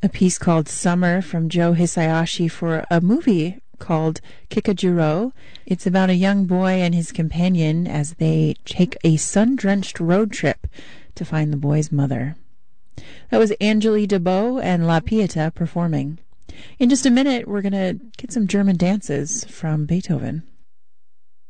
A piece called Summer from Joe Hisaishi for a movie called Kikajiro. It's about a young boy and his companion as they take a sun-drenched road trip to find the boy's mother. That was Angeli DeBeau and La Pieta performing. In just a minute, we're going to get some German dances from Beethoven.